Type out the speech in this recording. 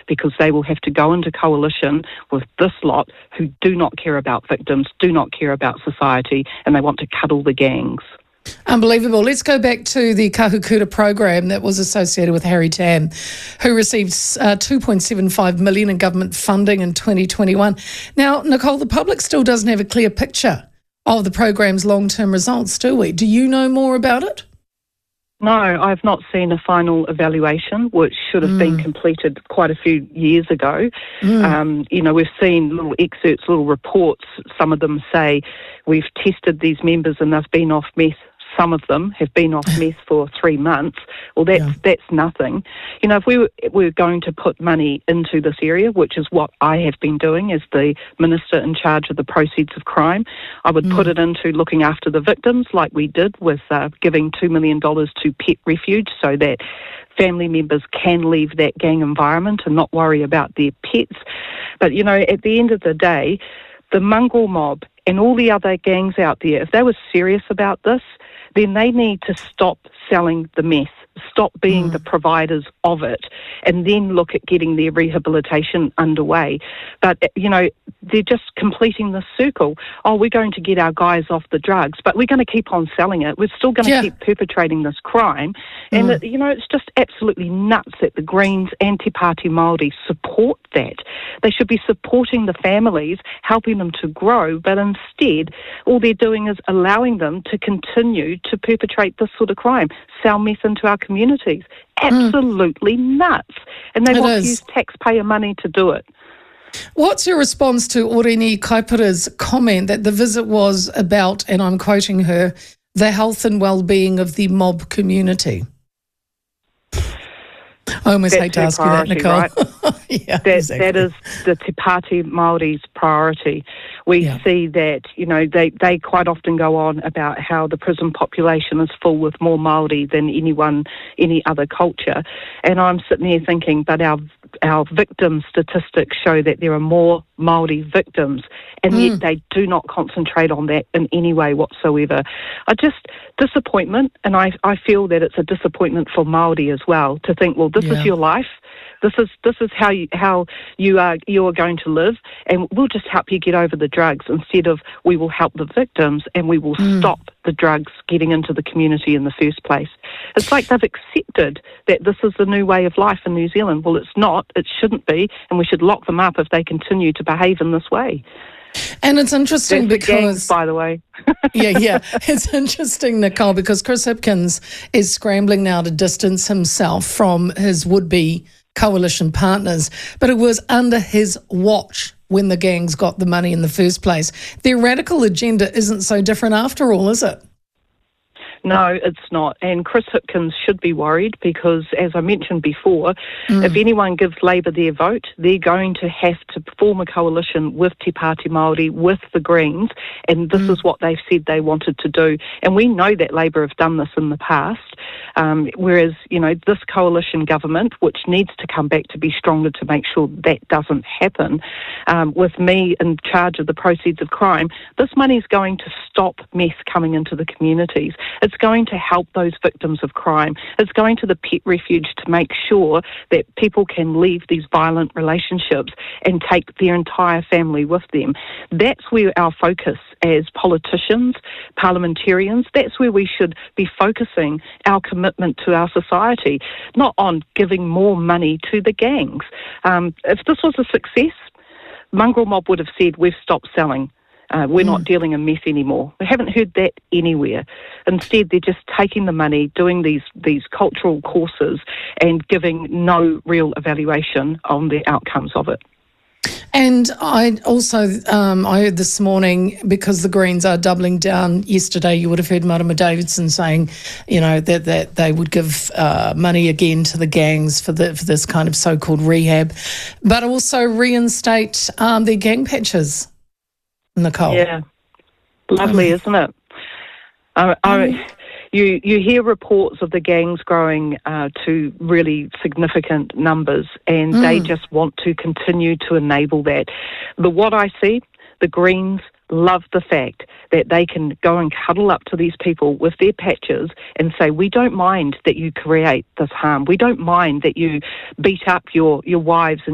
because they will have to go into coalition with this lot who do not care about victims, do not care about society, and they want to cuddle the gangs. Unbelievable. Let's go back to the Kahukura program that was associated with Harry Tam, who received $2.75 million in government funding in 2021. Now, Nicole, the public still doesn't have a clear picture of the program's long-term results, do we? Do you know more about it? No, I've not seen a final evaluation, which should have been completed quite a few years ago. We've seen little excerpts, little reports. Some of them say we've tested these members and they've been off meth. Some of them have been off meth for 3 months. Well, that's nothing. If we were going to put money into this area, which is what I have been doing as the minister in charge of the proceeds of crime, I would put it into looking after the victims, like we did with giving $2 million to Pet Refuge, so that family members can leave that gang environment and not worry about their pets. But, at the end of the day, the mongrel mob and all the other gangs out there, if they were serious about this, then they need to stop selling the meth, stop being the providers of it, and then look at getting their rehabilitation underway. But, they're just completing the circle. Oh, we're going to get our guys off the drugs, but we're going to keep on selling it. We're still going to keep perpetrating this crime. And, it's just absolutely nuts that the Greens and Te Pāti Māori support that. They should be supporting the families, helping them to grow, but instead all they're doing is allowing them to continue to perpetrate this sort of crime, sell meth into our communities. Absolutely nuts. And they want to use taxpayer money to do it. What's your response to Orini Kaipara's comment that the visit was about, and I'm quoting her, the health and well-being of the mob community? I almost hate to ask you that, Nicole. Right? That is the Te Pāti Māori's priority. We see that, they quite often go on about how the prison population is full with more Māori than any other culture. And I'm sitting there thinking, but our victim statistics show that there are more Māori victims, and yet they do not concentrate on that in any way whatsoever. Disappointment, and I feel that it's a disappointment for Māori as well, to think, well, this is your life. This is how you are going to live, and we'll just help you get over the drugs instead of we will help the victims and we will stop the drugs getting into the community in the first place. It's like they've accepted that this is the new way of life in New Zealand. Well, it's not. It shouldn't be, and we should lock them up if they continue to behave in this way. And it's interesting because... gangs, by the way. It's interesting, Nicole, because Chris Hipkins is scrambling now to distance himself from his would-be coalition partners, but it was under his watch when the gangs got the money in the first place. Their radical agenda isn't so different after all, is it? No, it's not. And Chris Hipkins should be worried because, as I mentioned before, if anyone gives Labour their vote, they're going to have to form a coalition with Te Pāti Māori, with the Greens, and this is what they've said they wanted to do. And we know that Labour have done this in the past, whereas, this coalition government, which needs to come back to be stronger to make sure that doesn't happen, with me in charge of the proceeds of crime, this money is going to stop meth coming into the communities. It's going to help those victims of crime. It's going to the Pet Refuge to make sure that people can leave these violent relationships and take their entire family with them. That's where our focus as politicians, parliamentarians, that's where we should be focusing our commitment to our society, not on giving more money to the gangs. If this was a success, Mongrel Mob would have said, we've stopped selling. We're not dealing in meth anymore. We haven't heard that anywhere. Instead, they're just taking the money, doing these cultural courses and giving no real evaluation on the outcomes of it. And I also, I heard this morning, because the Greens are doubling down, yesterday you would have heard Marama Davidson saying, that they would give money again to the gangs for this kind of so-called rehab, but also reinstate their gang patches. Nicole. Yeah, lovely, isn't it? You hear reports of the gangs growing to really significant numbers, and they just want to continue to enable that. What I see, the Greens love the fact that they can go and cuddle up to these people with their patches and say, we don't mind that you create this harm. We don't mind that you beat up your wives and